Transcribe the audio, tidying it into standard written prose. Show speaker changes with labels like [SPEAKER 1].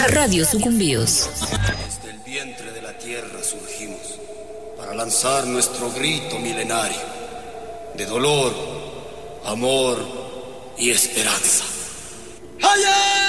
[SPEAKER 1] Radio Sucumbíos.
[SPEAKER 2] Desde el vientre de la tierra surgimos para lanzar nuestro grito milenario de dolor, amor y esperanza. ¡Hayas!